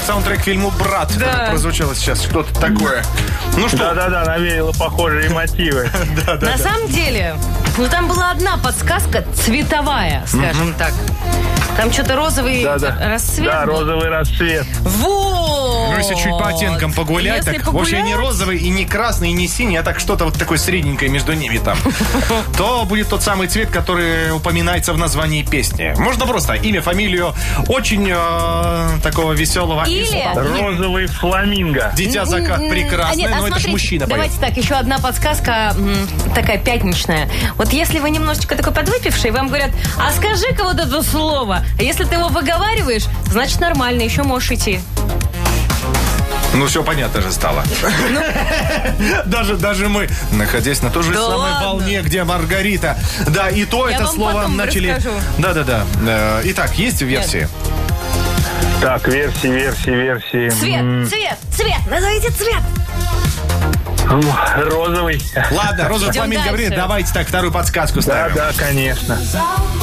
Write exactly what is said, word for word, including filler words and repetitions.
саундтрек к фильму «Брат». Да. Прозвучало сейчас что-то такое. Ну что? Да-да-да, навеяло похожие мотивы. На самом деле, ну там была одна подсказка цветовая, скажем так. Там что-то розовый Да-да. рассвет. Да, был. розовый рассвет. Вот. Ну, если чуть по оттенкам погулять, Если так погулять, вообще не розовый и не красный, и не синий, а так что-то вот такое средненькое между ними там, то будет тот самый цвет, который упоминается в названии песни. Можно просто имя, фамилию очень э, такого веселого. Или... Розовый фламинго. Дитя закат М, прекрасный, а нет, а но это ж смотрите, мужчина поет. давайте так, еще одна подсказка м, такая пятничная. Вот если вы немножечко такой подвыпивший, вам говорят, а скажи-ка вот это слово. А если ты его выговариваешь, значит нормально, еще можешь идти. Ну, все понятно же стало. Даже, даже мы, находясь на той же Да самой ладно? волне, где Маргарита. Да, и то Я это вам слово потом начали... расскажу. Да-да-да. Э, Итак, есть версии? Так, версии, версии, версии. Цвет, М, цвет, цвет, назовите цвет. Розовый. Ладно, Роза Идем Фламинго говорит, дальше. давайте так вторую подсказку Да, ставим. да, конечно.